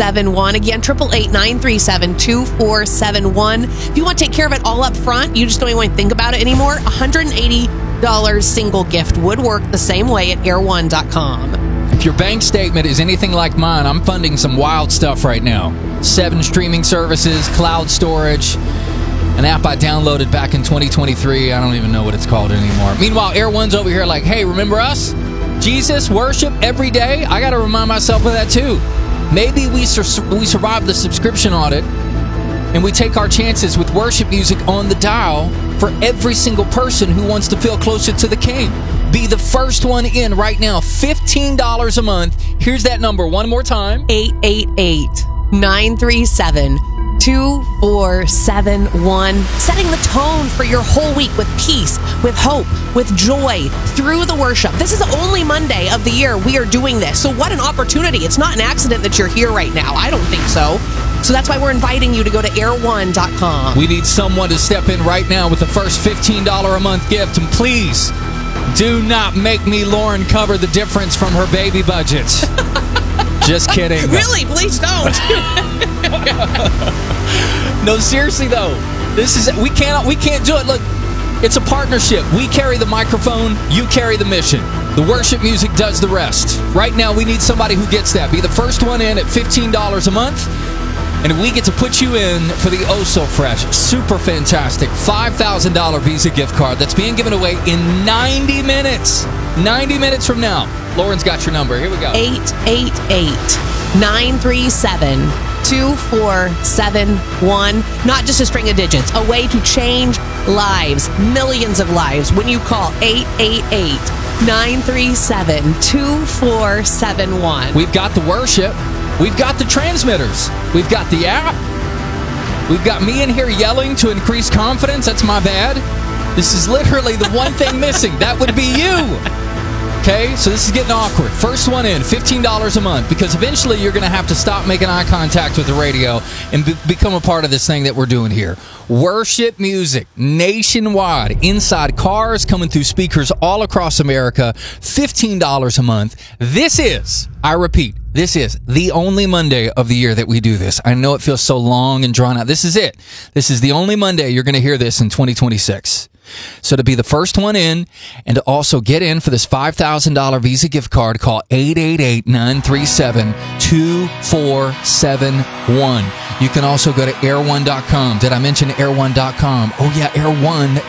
2471. Again, 888-937-2471. If you want to take care of it all up front, you just don't even want to think about it anymore, $180 single gift would work the same way at air1.com. If your bank statement is anything like mine, I'm funding some wild stuff right now. 7 streaming services, cloud storage, an app I downloaded back in 2023. I don't even know what it's called anymore. Meanwhile, Air One's over here like, hey, remember us? Jesus, worship every day? I got to remind myself of that too. Maybe we survive the subscription audit and we take our chances with worship music on the dial for every single person who wants to feel closer to the King. Be the first one in right now. $15 a month. Here's that number one more time. 888-937-2471. Setting the tone for your whole week with peace, with hope, with joy through the worship. This is the only Monday of the year we are doing this. So what an opportunity. It's not an accident that you're here right now. I don't think so. So that's why we're inviting you to go to air1.com. We need someone to step in right now with the first $15 a month gift. And please, do not make me, Lauren, cover the difference from her baby budget. Just kidding. Really? Please don't. No, seriously though. We can't do it. Look, it's a partnership. We carry the microphone, you carry the mission. The worship music does the rest. Right now we need somebody who gets that. Be the first one in at $15 a month. And we get to put you in for the Oh So Fresh, super fantastic $5,000 Visa gift card that's being given away in 90 minutes. 90 minutes from now. Lauren's got your number. Here we go. 888-937-2471. Not just a string of digits. A way to change lives. Millions of lives. When you call 888-937-2471. We've got the worship. We've got the transmitters. We've got the app. We've got me in here yelling to increase confidence. That's my bad. This is literally the one thing missing. That would be you. Okay, so this is getting awkward. First one in, $15 a month, because eventually you're going to have to stop making eye contact with the radio and become a part of this thing that we're doing here. Worship music nationwide, inside cars, coming through speakers all across America, $15 a month. This is, I repeat, this is the only Monday of the year that we do this. I know it feels so long and drawn out. This is it. This is the only Monday you're going to hear this in 2026. So to be the first one in and to also get in for this $5,000 Visa gift card, call 888-937-2471. You can also go to air1.com. Did I mention air1.com? Oh yeah, air1.com.